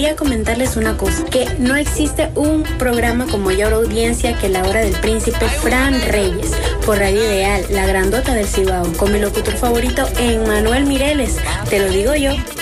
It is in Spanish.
Quería comentarles una cosa, que no existe un programa con mayor audiencia que La Hora del Príncipe Fran Reyes, por Radio Ideal, la grandota del Cibao, con mi locutor favorito, Emmanuel Mireles. Te lo digo yo.